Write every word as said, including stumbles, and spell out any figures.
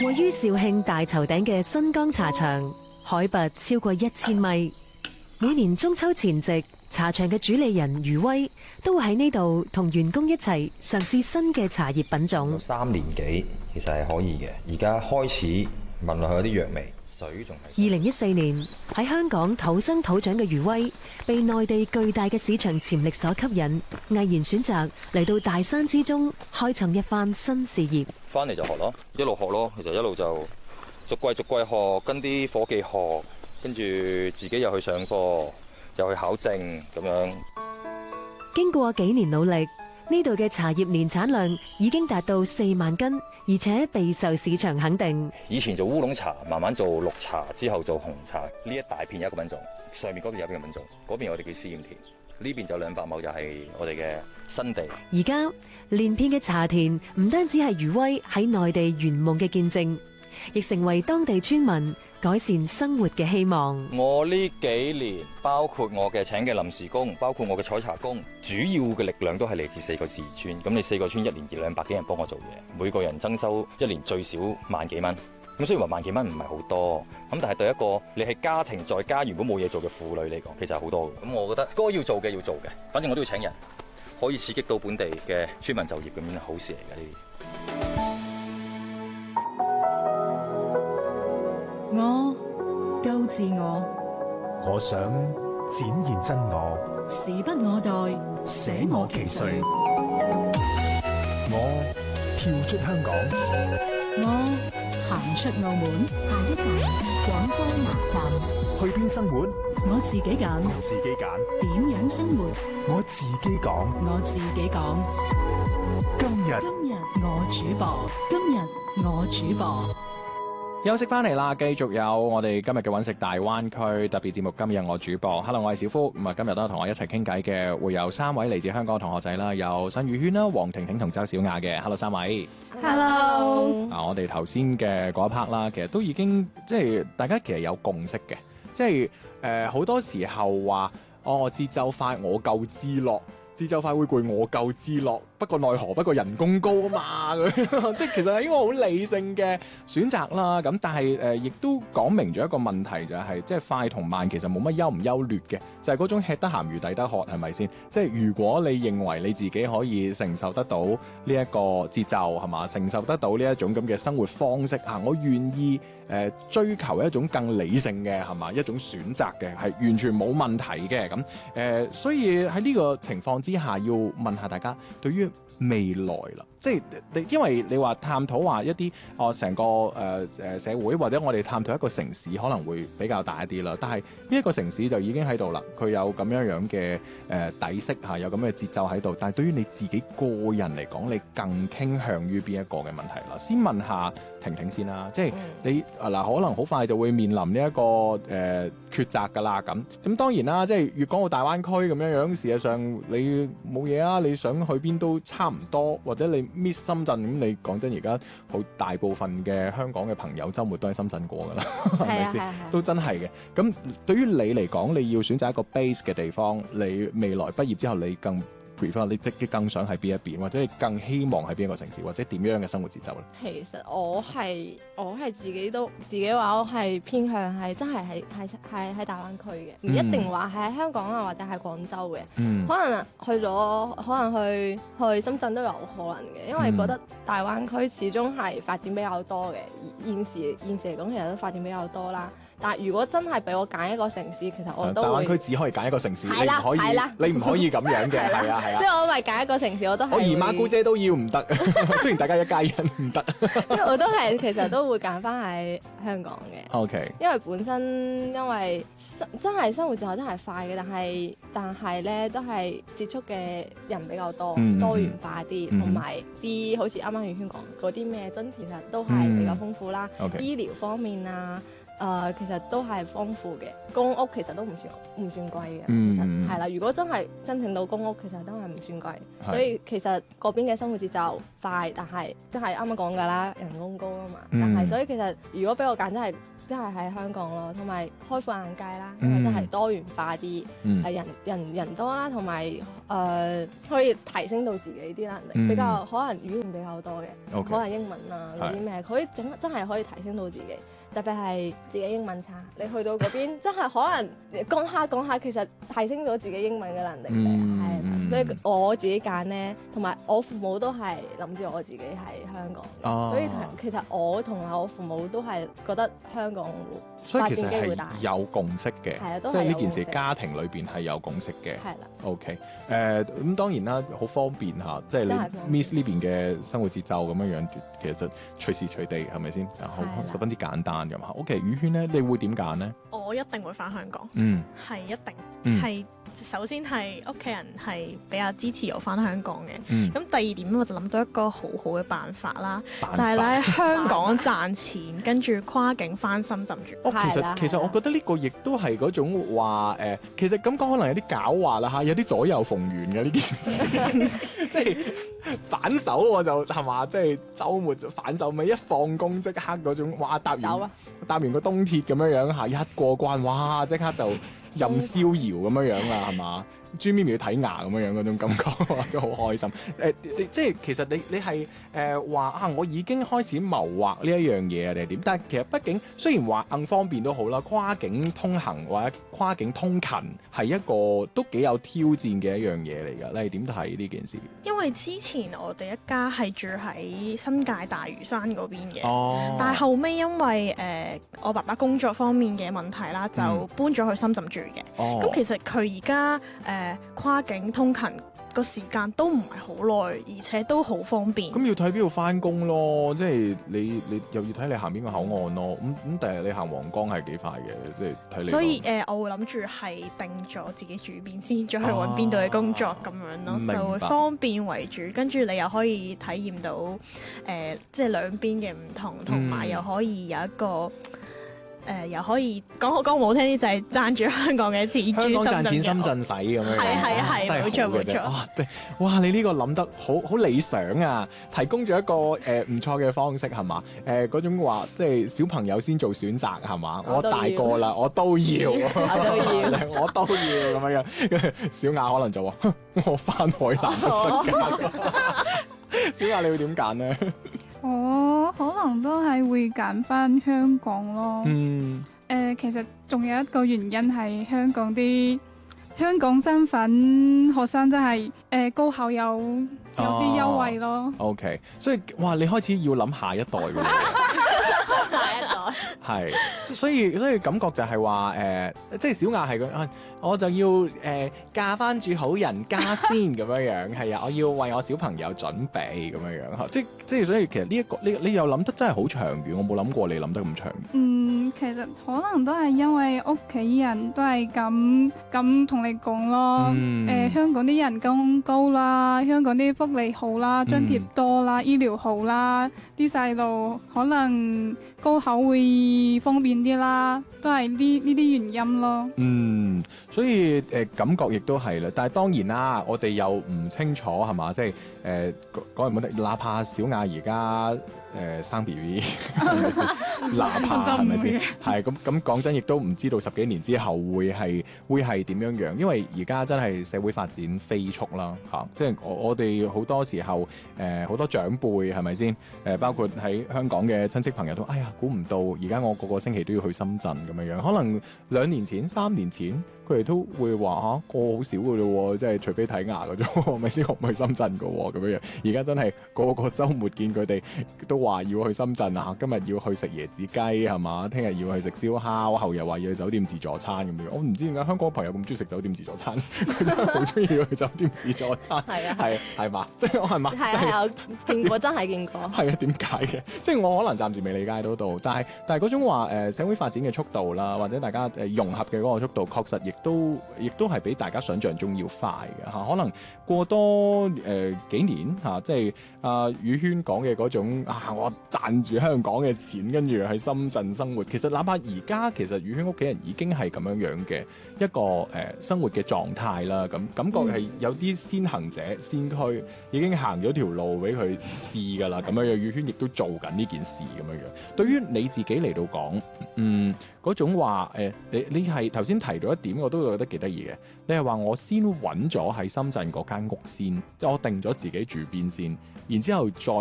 位於肇慶大頭頂嘅新江茶場，海拔超過一千米。每年中秋前夕，茶場嘅主理人余威都會喺呢度同員工一齊嘗試新嘅茶葉品種。 三年幾其實係可以嘅，而家開始聞落去有啲藥味，水仲係。 二零一四年喺香港土生土長嘅余威，被內地巨大嘅市場潛力所吸引，毅然選擇嚟到大山之中，開創一番新事業。 翻嚟就學咯，一路學咯，其實一路就逐季逐季學，跟啲伙計學。跟住自己又去上課，又去考證咁樣。 經過幾年努力，呢度嘅茶葉年產量已經達到四萬斤，而且備受市場肯定。 以前做烏龍茶，慢慢做綠茶，之後做紅茶。呢一大片有一個品種，上面嗰邊有一個品種，嗰邊我哋叫試驗田，呢邊就兩百畝就係我哋嘅新地。 而家連片嘅茶田唔單止係余威喺內地圓夢嘅見證，亦成為當地村民改善生活嘅希望。 我呢幾年，包括我嘅請嘅臨時工，包括我嘅採茶工，主要嘅力量都係嚟自四個自然村。咁你四個村一年二兩百幾人幫我做嘢，每個人增收一年最少萬幾蚊。咁雖然話萬幾蚊唔係好多，咁但係對一個你係家庭在家原本冇嘢做嘅婦女嚟講，其實係好多嘅。咁我覺得該要做嘅要做嘅，反正我都要請人，可以刺激到本地嘅村民就業，咁樣好事嚟嘅呢啲。 我夠自我， 我想展現真我， 時不我待，捨我其誰。 我跳出香港， 我行出澳門。下一站廣州南站， 去邊生活？ 我自己揀， 自己揀。 點樣生活？ 我自己講， 我自己講。 今日今日我主播，今日我主播。 休息翻嚟啦，繼續有我哋今日嘅揾食大灣區特別節目。今日我主播 ，Hello， 我係小夫。咁啊，今日都同我一齊傾偈嘅會有三位嚟自香港嘅同學仔啦，有新宇軒啦、黃婷婷同周小雅嘅。Hello， 三位。 Hello。 啊，我哋頭先嘅嗰一 part 啦，其實都已經即係大家其實有共識嘅，即係誒好多時候話哦節奏快，我夠知樂。節奏快會攰，我夠知樂，不過奈何不過人工高啊嘛，即係其實係一個好理性嘅選擇啦。咁但係誒，亦、呃、都講明咗一個問題，就係、是、即係快同慢其實冇乜優唔優劣嘅，就係、是、嗰種吃得鹹魚抵得渴，係咪先？即係如果你認為你自己可以承受得到呢一個節奏係嘛，承受得到呢一種咁嘅生活方式啊，我願意誒、呃、追求一種更理性嘅係嘛一種選擇嘅，係完全冇問題嘅。咁誒、呃，所以喺呢個情況之下，要問下大家對於未來啦，即係你因為你話探討話一啲哦成個誒誒、呃、社會或者我哋探討一個城市可能會比較大一啲啦，但係呢一個城市就已經喺度啦，佢有咁樣樣嘅誒底色嚇，有咁嘅節奏喺度。但係對於你自己個人嚟講，你更傾向於邊一個嘅問題啦？先問下婷婷先啦，即係你啊嗱，可能好快就會面臨呢、這、一個誒、呃、抉擇㗎啦。咁咁當然啦，即係粵港澳大灣區咁樣樣，事實上你冇嘢啊，你想去邊都差唔多，或者你 miss 深圳咁，你講真而家好大部分嘅香港嘅朋友週末都喺深圳過㗎啦，係咪先？都真係嘅。咁對於你嚟講，你要選擇一個 base 嘅地方，你未來畢業之後你更prefer 你即更想喺邊一邊，或者你更希望喺邊一個城市，或者點樣嘅生活節奏咧？ 其實我係我係自己都自己話，我係偏向係真係喺係係喺大灣區嘅，唔、嗯、一定話係喺香港啊，或者係廣州嘅、嗯。可能去咗，可能去去深圳都有可能嘅，因為覺得大灣區始終係發展比較多嘅。現時現時嚟講，其實都發展比較多啦。但係如果真係俾我揀一個城市，其實我都會大灣區只可以揀一個城市，你唔可以，你唔可以咁樣嘅，係啊係啊。 即係我咪揀一個城市，我都係我姨媽姑姐都要唔得，雖然大家一家人唔得。 即係我都係其實都會揀翻喺香港嘅。 O K。因為本身因為真係生活節奏真係快嘅，但係但係咧都係接觸嘅人比較多，嗯、多元化啲，同埋啲好似啱啱宇軒講嗰啲咩真，其實都係比較豐富啦。 嗯 okay. 醫療方面啊。誒、 呃，其實都係豐富嘅，公屋其實都唔算唔算貴嘅， 嗯其實係啦。如果真係申請到公屋，其實都係唔算貴， 係所以其實嗰邊嘅生活節奏快，但係即係啱啱講㗎啦，人工高啊嘛。 嗯但係所以其實如果俾我揀，真係真係喺香港咯，同埋開闊眼界啦，因為真係多元化啲， 嗯係人人人多啦，同埋誒可以提升到自己啲能力， 嗯比較可能語言比較多嘅， OK 可能英文啊嗰啲咩，可以整真係可以提升到自己。特別係自己英文差，你去到嗰邊真係可能講下講下，其實提升咗自己英文嘅能力嘅，係、 嗯、 所以我自己揀呢，同埋我父母都係諗住我自己喺香港嘅， 哦、 所以其實我同埋我父母都係覺得香港發所以其實係展機會大， 有共識嘅， 係啊，都即係呢係有共識件事家庭裏邊係有共識嘅。 係啦。 OK，誒、咁當然啦，好方便嚇，即係真係方你便 Miss 呢邊嘅生活節奏咁樣樣，其實就隨時隨地係咪先？好係啦十分之簡單咁嚇。OK，宇軒咧，你會點揀呢？ 我一定會翻香港， 嗯係一定嗯係。首先係屋企人係比較支持我翻香港嘅， 嗯， 咁第二點我就諗到一個好好嘅辦法啦， 辦法就係咧香港賺錢，跟住跨境翻深圳住。 哦，其實係啦係啦其實我覺得呢個亦都係嗰種話誒，其實咁講可能有啲狡猾啦嚇，有啲左右逢源嘅呢件事，即係反手我就係嘛，即係週末就反手咪一放工即刻嗰種，哇搭完走啊搭完個東鐵咁樣樣嚇，一過關哇即刻就任逍遙咁樣樣啦係嘛？朱咪咪要睇牙咁樣樣嗰種感覺，都好開心。誒、呃，你即係其實你你係誒話啊，我已經開始謀劃呢一樣嘢啊，定係點？但係其實畢竟雖然話更方便都好啦，跨境通行或者跨境通勤係一個都幾有挑戰嘅一樣嘢嚟㗎。你係點睇呢件事？ 因為之前我哋一家係住喺新界大嶼山嗰邊嘅， 哦， 但係後尾因為誒、呃、我爸爸工作方面嘅問題啦，就搬咗去深圳住嘅。 哦， 咁、其實佢而家誒跨境通勤個時間都唔係好耐，而且都好方便。 咁要睇邊度翻工咯，即係你你又要睇你行邊個口岸咯。咁咁第日你行皇崗係幾快嘅，即係睇你。 所以誒、呃，我會諗住係定咗自己住邊先，再去揾邊度嘅工作咁樣咯， 明白就會方便為主。跟住你又可以體驗到誒、呃，即係兩邊嘅唔同，同埋又可以有一個。誒、呃、又可以講好講唔好聽啲，就係賺住香港嘅錢， 香港賺錢深深圳使咁樣， 係係係真係冇錯好嘅啫冇錯哇！對哇！你呢個諗得好好理想啊，提供咗一個誒唔錯嘅方式係嘛？誒嗰種話即係小朋友先做選擇係嘛？我我都要大個啦，我都要， 我都要我都要咁樣樣。跟住小雅可能就話：哼我翻海南都得㗎。小雅你會點揀呢？ 我可能都係會揀翻香港咯。 嗯， 誒、呃，其實仲有一個原因係香港啲香港身份學生真係誒高考有有啲優惠咯。 OK，所以哇，你開始要諗下一代㗎啦。 下一代係，所以所以感覺就係話誒，即係小雅係個啊，我就要誒、呃、嫁翻住好人家先咁樣樣，係啊，我要為我小朋友準備咁樣樣，即即係所以其實呢、這、一個你你又諗得真係好長遠，我冇諗過你諗得咁長遠。 嗯，其實可能都係因為屋企人都係咁咁同你講咯。誒、 嗯呃，香港啲人工高啦，香港啲福利好啦，津貼多啦，醫療好啦，啲細路可能高考會方便啲啦，都係呢呢啲原因咯。 嗯，所以誒、呃、感覺亦都係啦，但係當然啦，我哋又唔清楚係嘛，即係誒講唔講得，哪怕小雅而家。誒、呃、生 B B 係咪先？哪怕係咪先？係咁咁講真，亦都唔知道十幾年之後會係會係點樣樣，因為而家真係社會發展飛速啦嚇、啊，即係我我哋好多時候誒好、呃、多長輩係咪先？誒、呃、包括喺香港嘅親戚朋友都，哎呀估唔到而家我個個星期都要去深圳咁樣樣，可能兩年前、三年前佢哋都會話嚇個好少嘅咯喎，即係除非睇牙嘅啫，係咪先？我唔去深圳嘅喎咁樣樣，而家真係個個週末見佢哋都話要去深圳啊！今日要去食椰子雞係嘛？聽日要去食燒烤，後日話要去酒店自助餐咁樣。我唔知點解香港朋友咁中意食酒店自助餐，佢真係好中意去酒店自助餐。 係啊， 係係嘛？即係我係嘛？ 係啊係啊，我見過真係見過。 係啊，點解嘅？即係我可能暫時未理解到到，但係但係嗰種話誒、呃、社會發展嘅速度啦，或者大家誒融合嘅嗰個速度，確實亦都亦都係比大家想象中要快嘅嚇、啊。可能過多誒、呃、幾年嚇、啊，即係啊宇軒講嘅嗰種啊，我賺住香港嘅錢，跟住喺深圳生活。其實哪怕而家其實宇軒屋企人已經係咁樣樣嘅一個誒、呃、生活嘅狀態啦。咁感覺係有啲先行者先驅已經行咗條路俾佢試㗎啦。咁樣樣宇軒亦都做緊呢件事咁樣樣。對於你自己嚟到講，嗯嗰種話誒、呃，你你係頭先提到一點，我都覺得幾得意嘅。你係話我先揾咗喺深圳嗰間屋先，即係我定咗自己住邊先，然之後再